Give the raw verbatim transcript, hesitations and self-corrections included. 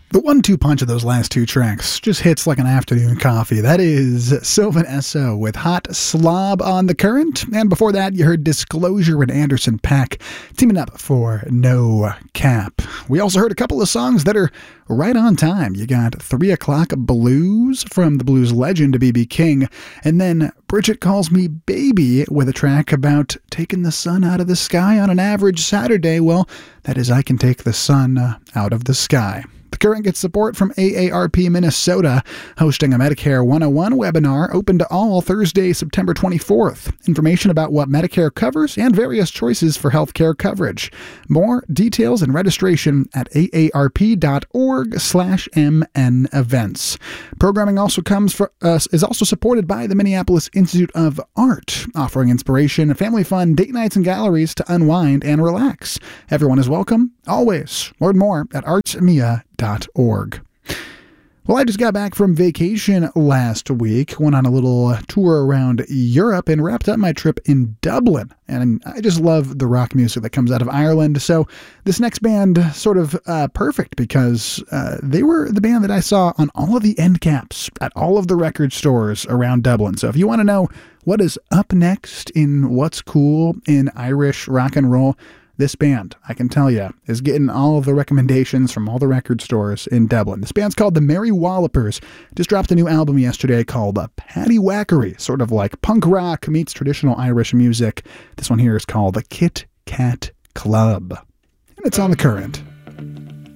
The one two punch of those last two tracks just hits like an afternoon coffee. That is Sylvan Esso with Hot Slob on the Current. And before that, you heard Disclosure and Anderson .Paak teaming up for No Cap. We also heard a couple of songs that are right on time. You got three o'clock Blues from the blues legend B B King. And then Bridget Calls Me Baby with a track about taking the sun out of the sky on an average Saturday. Well, that is I Can Take the Sun Out of the Sky. The Current gets support from A A R P Minnesota, hosting a Medicare one oh one webinar open to all Thursday, September twenty-fourth. Information about what Medicare covers and various choices for healthcare coverage. More details and registration at aarp.org slash mn events. Programming also comes for uh, is also supported by the Minneapolis Institute of Art, offering inspiration, family fun, date nights, and galleries to unwind and relax. Everyone is welcome, always. Learn more at artsmia dot org. Well, I just got back from vacation last week, went on a little tour around Europe, and wrapped up my trip in Dublin. And I just love the rock music that comes out of Ireland. So this next band, sort of uh, perfect, because uh, they were the band that I saw on all of the end caps at all of the record stores around Dublin. So if you want to know what is up next in what's cool in Irish rock and roll, this band, I can tell you, is getting all of the recommendations from all the record stores in Dublin. This band's called the Merry Wallopers. Just dropped a new album yesterday called uh, Paddy Wackery, sort of like punk rock meets traditional Irish music. This one here is called the Kit Kat Club, and it's on The Current.